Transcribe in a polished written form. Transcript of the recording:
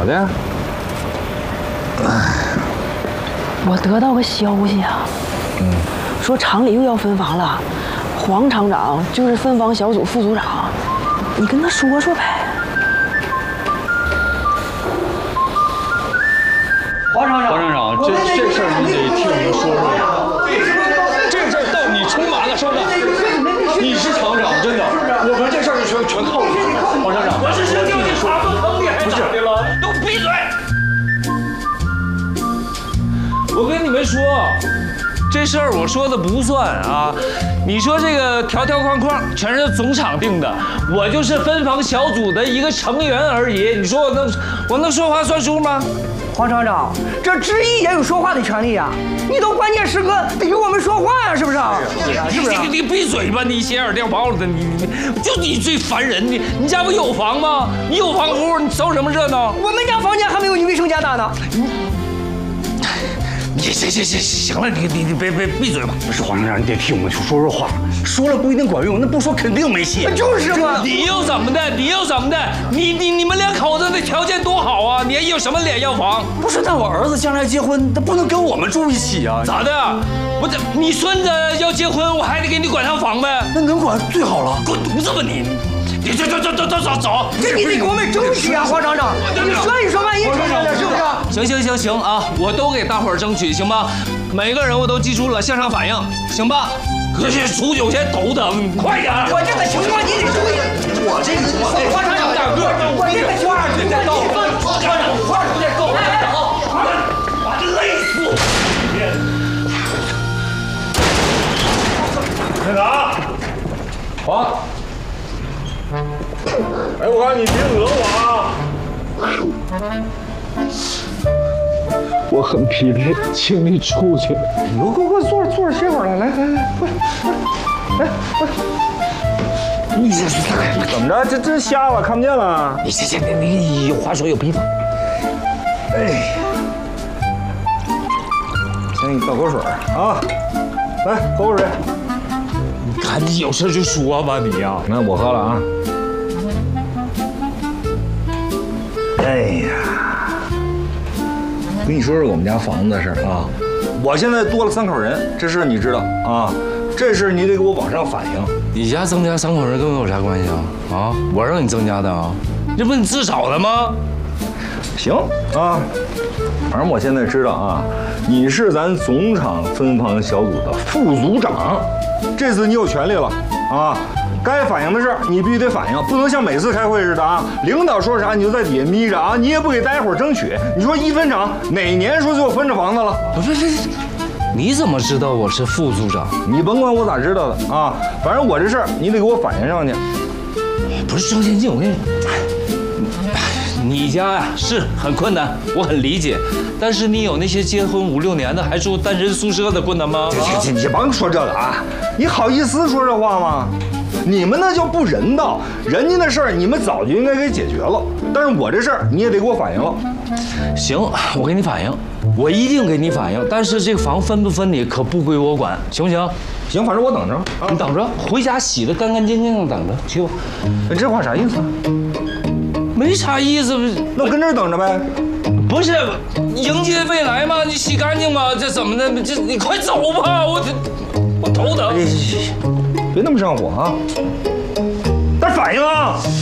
咋的？ 我得到个消息啊，说厂里又要分房了，黄厂长就是分房小组副组长，你跟他说说呗。 黄厂长，这事儿你得替我们说说。这事儿到你充满了，是不是？你是厂长，真的，我们这事儿就全靠你。黄厂长，我是生就你查不坑你还咋的了？都闭嘴！我跟你们说，这事儿我说的不算啊。你说这个条条框框全是总厂定的，我就是分房小组的一个成员而已。你说我能说话算数吗？ 黄厂长，这执意也有说话的权利呀！你都关键时刻得给我们说话呀，是不是？是不是？ 你闭嘴吧，你斜耳掉包的，就你最烦人！你家不有房吗？你有房屋，你凑什么热闹？ 我们家房价还没有你卫生间大呢。 行了，你别闭嘴吧。 不是黄厂长，你得替我们去说说话，说了不一定管用，那不说肯定没戏。 就是嘛， 你又怎么的？你们两口子的条件多好啊！你还有什么脸要房？ 不是，但我儿子将来结婚，他不能跟我们住一起啊。 咋的？不是你孙子要结婚，我还得给你管上房呗？ 那能管最好了。 滚犊子吧你！你走！ 这你得给我们争取啊，黄厂长！你说一说，万一成了，是不是？ 行啊，我都给大伙儿争取，行吗？每个人我都记住了，向上反映，行吧？可是数酒钱头疼，快点！ 我这个情况你得注意。 我这个黄厂长大哥， 我这个情况你得到， 黄厂长话有点够，把这累死！ 院长，黄。哎，我告诉你，别讹我啊！ 我很疲累，请你出去。 你给我坐着歇会儿来，来，过来。你怎么着？这瞎了，看不见了？ 你有话说有屁话。 哎，先给你倒口水啊！来，喝口水。 你看你有事就说吧，你呀。 那我喝了啊。哎呀，跟你说说我们家房子的事儿啊。我现在多了3口人，这事你知道啊？这事你得给我往上反映。 你家增加3口人跟我有啥关系啊？啊，我让你增加的啊，这不你自找的吗？ 行啊，反正我现在知道啊，你是咱总厂分房小组的副组长，这次你有权利了啊。该反映的事儿你必须得反映，不能像每次开会似的啊！领导说啥你就在底下眯着啊！你也不给大家伙争取。你说一分厂哪年说就分着房子了？ 不，你怎么知道我是副组长？ 你甭管我咋知道的啊！反正我这事儿你得给我反映上去。 不是张先进，我跟你，你家呀是很困难，我很理解。但是你有那些结婚5、6年的还住单身宿舍的困难吗？ 你甭说这个啊！你好意思说这话吗？你们那叫不人道，人家的事儿你们早就应该给解决了，但是我这事儿你也得给我反映了。 行，我给你反映，我一定给你反映。但是这个房分不分你可不归我管，行不行？ 行，反正我等着。 你等着，回家洗得干干净净的等着，去吧。 这话啥意思？ 没啥意思， 那我跟这儿等着呗。 不是迎接未来吗？你洗干净吗？这怎么的？这你快走吧，我头疼。 别那么上火啊！但反应啊！